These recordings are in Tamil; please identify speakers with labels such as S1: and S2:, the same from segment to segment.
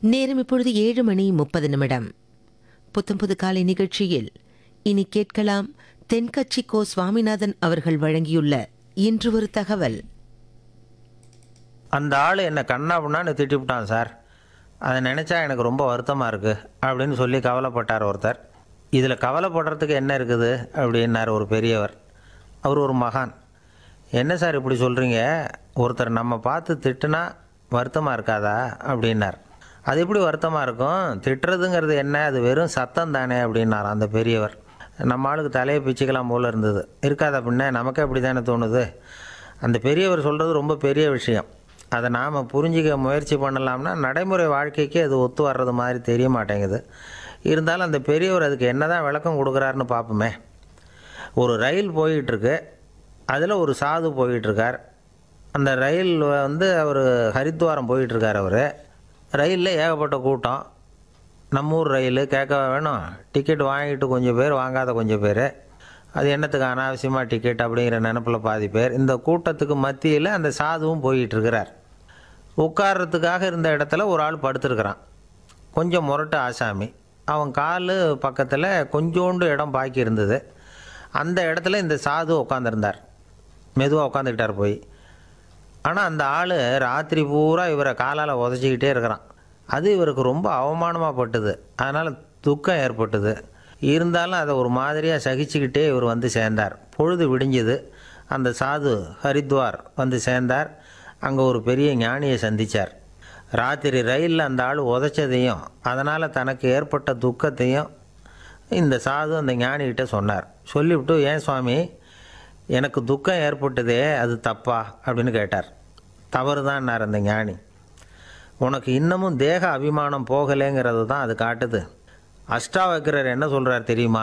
S1: நேரம் இப்பொழுது 7:30 புத்தம்புது காலை நிகழ்ச்சியில் இனி கேட்கலாம் தென்கட்சி கோ சுவாமிநாதன் அவர்கள் வழங்கியுள்ள இன்று ஒரு தகவல்.
S2: அந்த ஆள் என்னை கண்ணா புண்ணான்னு திட்டிவிட்டான் சார், அதை நினச்சா எனக்கு ரொம்ப வருத்தமாக இருக்குது அப்படின்னு சொல்லி கவலைப்பட்டார் ஒருத்தர். இதில் கவலைப்படுறதுக்கு என்ன இருக்குது அப்படின்னார் ஒரு பெரியவர். அவர் ஒரு மகான். என்ன சார் இப்படி சொல்கிறீங்க, ஒருத்தர் நம்ம பார்த்து திட்டுனா வருத்தமாக இருக்காதா அப்படின்னார். அது எப்படி வருத்தமாக இருக்கும், திட்டுறதுங்கிறது என்ன, அது வெறும் சத்தம் தானே அப்படின்னார் அந்த பெரியவர். நம்ம ஆளுக்கு தலையை பிச்சுக்கலாம் போல் இருந்தது. இருக்காதா பின்ன, நமக்கே அப்படி தானே தோணுது. அந்த பெரியவர் சொல்கிறது ரொம்ப பெரிய விஷயம். அதை நாம் புரிஞ்சிக்க முயற்சி பண்ணலாம்னா நடைமுறை வாழ்க்கைக்கு அது ஒத்து வர்றது மாதிரி தெரிய மாட்டேங்குது. இருந்தாலும் அந்த பெரியவர் அதுக்கு என்ன தான் விளக்கம் கொடுக்குறாருன்னு பார்ப்போமே. ஒரு ரயில் போயிட்டுருக்கு, அதில் ஒரு சாது போயிட்டுருக்கார். அந்த ரயில் அவர் ஹரித்வாரம் போயிட்டுருக்கார். அவர் ரயிலில் ஏகப்பட்ட கூட்டம். நம்ம ஊர் ரயில் கேட்க வேணும், டிக்கெட் வாங்கிட்டு கொஞ்சம் பேர், வாங்காத கொஞ்சம் பேர். அது என்னத்துக்கு அனாவசியமாக டிக்கெட் அப்படிங்கிற நினப்பில் பாதி பேர். இந்த கூட்டத்துக்கு மத்தியில் அந்த சாதுவும் போயிட்டுருக்கிறார். உட்கார்றதுக்காக இருந்த இடத்துல ஒரு ஆள் படுத்துருக்கிறான், கொஞ்சம் முரட்டு ஆசாமி. அவன் கால் பக்கத்தில் கொஞ்சோண்டு இடம் பாக்கி இருந்தது. அந்த இடத்துல இந்த சாது உட்காந்துருந்தார். மெதுவாக உட்காந்துக்கிட்டார் போய். ஆனால் அந்த ஆள் ராத்திரி பூரா இவரை காலால் உதச்சிக்கிட்டே இருக்கிறான். அது இவருக்கு ரொம்ப அவமானமாக பட்டுது. அதனால் துக்கம் ஏற்பட்டுது. இருந்தாலும் அதை ஒரு மாதிரியாக சகிச்சுக்கிட்டே இவர் வந்து சேர்ந்தார். பொழுது விடிஞ்சுது. அந்த சாது ஹரித்வார் வந்து சேர்ந்தார். அங்கே ஒரு பெரிய ஞானியை சந்தித்தார். ராத்திரி ரயிலில் அந்த ஆள் உதச்சதையும் அதனால் தனக்கு ஏற்பட்ட துக்கத்தையும் இந்த சாது அந்த ஞானிகிட்ட சொன்னார். சொல்லிவிட்டு, ஏன் சுவாமி, எனக்கு துக்கம் ஏற்பட்டதே அது தப்பா அப்படின்னு கேட்டார். தவறு தான்னார் அந்த ஞானி. உனக்கு இன்னமும் தேக அபிமானம் போகலைங்கிறது தான் அது காட்டுது. அஷ்டாவக்கிரர் என்ன சொல்கிறார் தெரியுமா?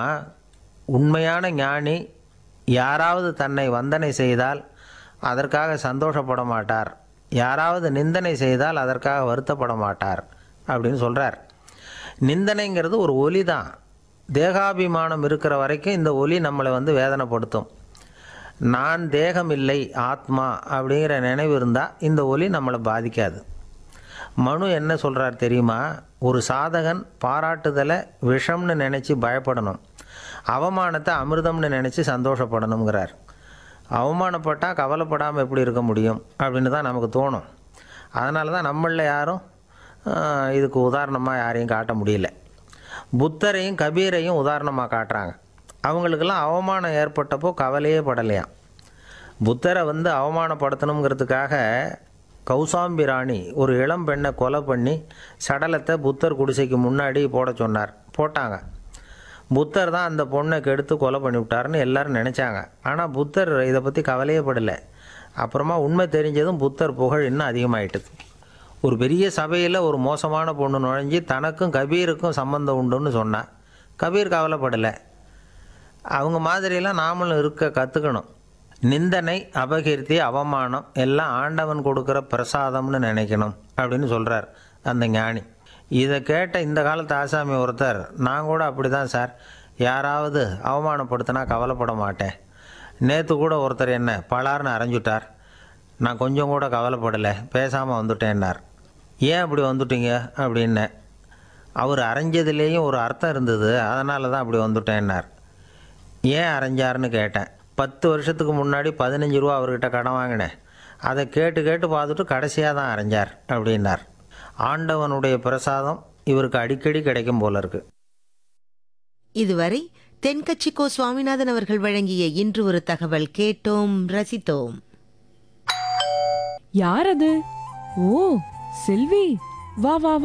S2: உண்மையான ஞானி யாராவது தன்னை வந்தனை செய்தால் அதற்காக சந்தோஷப்பட மாட்டார், யாராவது நிந்தனை செய்தால் அதற்காக வருத்தப்பட மாட்டார் அப்படின்னு சொல்கிறார். நிந்தனைங்கிறது ஒரு ஒலி தான். தேகாபிமானம் இருக்கிற வரைக்கும் இந்த ஒலி நம்மளை வேதனைப்படுத்தும். நான் தேகம் இல்லை, ஆத்மா அப்படிங்கிற நினைவு இருந்தால் இந்த ஒலி நம்மளை பாதிக்காது. மனு என்ன சொல்கிறார் தெரியுமா? ஒரு சாதகன் பாராட்டுதலை விஷம்னு நினச்சி பயப்படணும், அவமானத்தை அமிர்தம்னு நினச்சி சந்தோஷப்படணுங்கிறார். அவமானப்பட்டால் கவலைப்படாமல் எப்படி இருக்க முடியும் அப்படின்னு தான் நமக்கு தோணும். அதனால தான் நம்மளில் யாரும் இதுக்கு உதாரணமாக யாரையும் காட்ட முடியல. புத்தரையும் கபீரையும் உதாரணமாக காட்டுறாங்க. அவங்களுக்கெல்லாம் அவமானம் ஏற்பட்டப்போ கவலையே படலையாம். புத்தரை அவமானப்படுத்தணுங்கிறதுக்காக கௌசாம்பி ராணி ஒரு இளம் பெண்ணை கொலை பண்ணி சடலத்தை புத்தர் குடிசைக்கு முன்னாடி போட சொன்னார். போட்டாங்க. புத்தர் தான் அந்த பொண்ணை கெடுத்து கொலை பண்ணிவிட்டார்னு எல்லாரும் நினச்சாங்க. ஆனால் புத்தர் இதை பற்றி கவலையே படலை. அப்புறமா உண்மை தெரிஞ்சதும் புத்தர் புகழ் இன்னும் அதிகமாகிட்டுது. ஒரு பெரிய சபையில் ஒரு மோசமான பொண்ணு நுழைஞ்சி தனக்கும் கபீருக்கும் சம்பந்தம் உண்டுன்னு சொன்னான். கபீர் கவலைப்படலை. அவங்க மாதிரியெல்லாம் நாமளும் இருக்க கற்றுக்கணும். நிந்தனை, அபகீர்த்தி, அவமானம் எல்லாம் ஆண்டவன் கொடுக்குற பிரசாதம்னு நினைக்கணும் அப்படின்னு சொல்கிறார் அந்த ஞானி. இதை கேட்ட இந்த காலத்து ஆசாமி ஒருத்தர், நான் கூட அப்படி தான் சார், யாராவது அவமானப்படுத்தினா கவலைப்பட மாட்டேன். நேற்று கூட ஒருத்தர் என்ன பலார்னு அரைஞ்சுட்டார், நான் கொஞ்சம் கூட கவலைப்படலை, பேசாமல் வந்துட்டேன்னார். ஏன் அப்படி வந்துட்டீங்க அப்படின்னு. அவர் அரைஞ்சதுலேயும் ஒரு அர்த்தம் இருந்தது, அதனால தான் அப்படி வந்துட்டேன்னார். ஏன் அரைஞ்சாருன்னு கேட்டேன். 10 வருஷத்துக்கு முன்னாடி 15 ரூபா அவர்கிட்ட கடன் வாங்கினேன், அதை கேட்டு கேட்டு பார்த்துட்டு கடைசியாக தான் அரைஞ்சார் அப்படின்னார். ஆண்டவனுடைய பிரசாதம் இவருக்கு அடிக்கடி கிடைக்கும் போல இருக்கு.
S1: இதுவரை தென்கட்சி கோ சுவாமிநாதன் அவர்கள் வழங்கிய இன்று ஒரு தகவல் கேட்டோம், ரசித்தோம்.
S3: யார் அது? ஓ, செல்வி, வா வா வா.